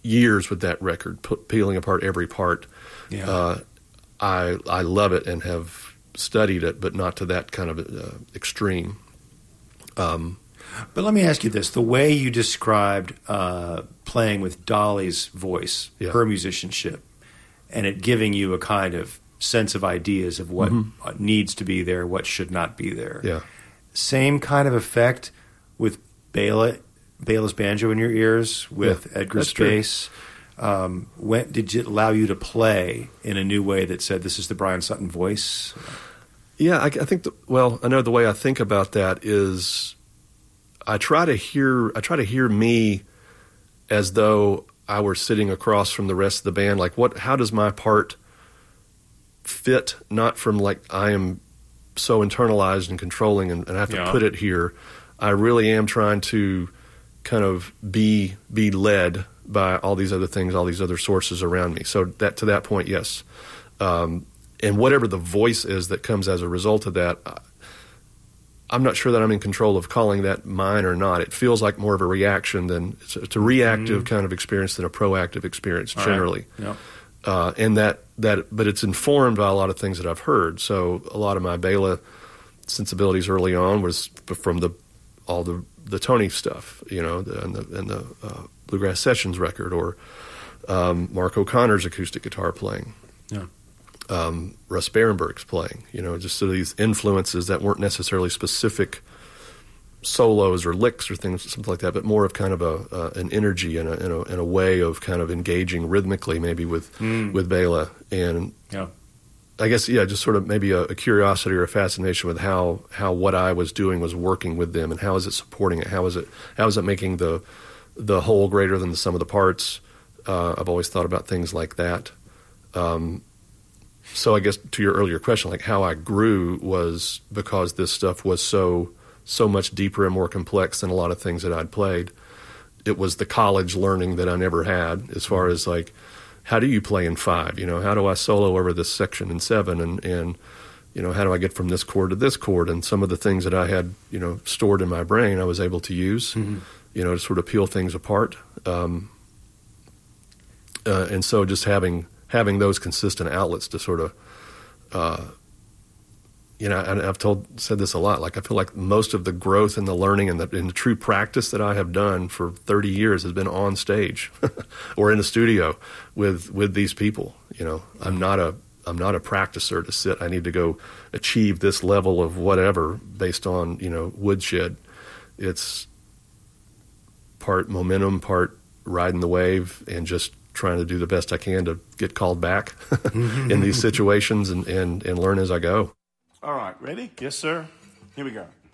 years with that record, peeling apart every part. Yeah. I love it and have studied it, but not to that kind of extreme. But let me ask you this. The way you described playing with Dolly's voice, her musicianship, and it giving you a kind of sense of ideas of what needs to be there, what should not be there. Yeah. Same kind of effect with Bela's banjo in your ears, with Edgar's bass. When did it allow you to play in a new way that said, this is the Brian Sutton voice? Yeah, I think, I know the way I think about that is I try to hear me as though I were sitting across from the rest of the band. Like, how does my part fit? Not from like I am so internalized and controlling and I have to put it here. I really am trying to kind of be led by all these other things, all these other sources around me. So that, to that point, yes. And whatever the voice is that comes as a result of that, I'm not sure that I'm in control of calling that mine or not. It feels like more of a reaction than it's a reactive kind of experience than a proactive experience generally. Right. Yeah. And but it's informed by a lot of things that I've heard. So a lot of my Bela sensibilities early on was from all the Tony stuff, and the Bluegrass Sessions record, or Mark O'Connor's acoustic guitar playing. Yeah. Russ Barenberg's playing, just sort of these influences that weren't necessarily specific solos or licks or things, something like that, but more of kind of an energy and a way of kind of engaging rhythmically, maybe with Bela. And I guess just sort of maybe a curiosity or a fascination with how what I was doing was working with them, and how is it supporting it? How is it making the whole greater than the sum of the parts? I've always thought about things like that. So I guess to your earlier question, like how I grew was because this stuff was so much deeper and more complex than a lot of things that I'd played. It was the college learning that I never had, as far as like, how do you play in 5? How do I solo over this section in 7? And how do I get from this chord to this chord? And some of the things that I had, stored in my brain, I was able to use, to sort of peel things apart. And so just having those consistent outlets to sort of, and I've said this a lot, like I feel like most of the growth and the learning and the true practice that I have done for 30 years has been on stage or in a studio with these people. I'm not a practicer to sit. I need to go achieve this level of whatever based on, woodshed. It's part momentum, part riding the wave, and just trying to do the best I can to get called back in these situations and learn as I go. All right, ready? Yes, sir. Here we go.